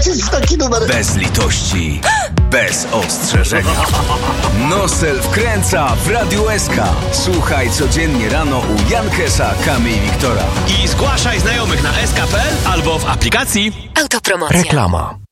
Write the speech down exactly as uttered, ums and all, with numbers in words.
trafić w taki numer. Bez litości, bez ostrzeżenia. Nosel wkręca w Radiu S K. Słuchaj codziennie rano u Jankesa, Kamy i Wiktora. I zgłaszaj znajomych na s k kropka p l albo w aplikacji. Autopromocja. Reklama.